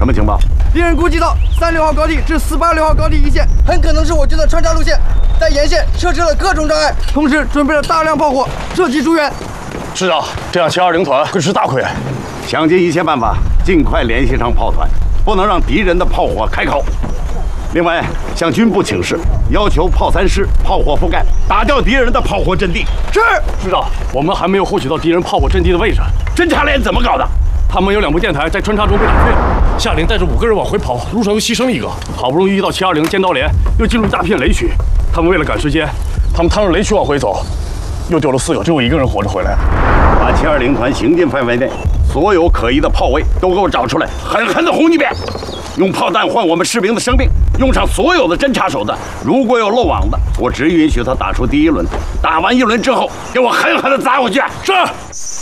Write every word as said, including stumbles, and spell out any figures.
什么情报？ 敌人估计到三六号高地至四八六号高地一线，很可能是我军的穿插路线，在沿线设置了各种障碍，同时准备了大量炮火，射击支援。 师长，这样七二零团会吃大亏。 想尽一切办法，尽快联系上炮团，不能让敌人的炮火开口。另外，向军部请示，要求炮三师炮火覆盖，打掉敌人的炮火阵地。 是， 师长，我们还没有获取到敌人炮火阵地的位置。 侦察连怎么搞的？ 他们有两部电台在穿插中被打碎了，夏林带着五个人往回跑，路上又牺牲一个，好不容易遇到七二零剑刀连，又进入一大片雷区。他们为了赶时间，他们趟着雷区往回走，又丢了四个，只有一个人活着回来了。 把七二零团行进范围内所有可疑的炮位都给我找出来，狠狠地轰一遍。用炮弹换我们士兵的生命，用上所有的侦察手段。如果有漏网的，我只允许他打出第一轮，打完一轮之后，给我狠狠地砸回去。 是。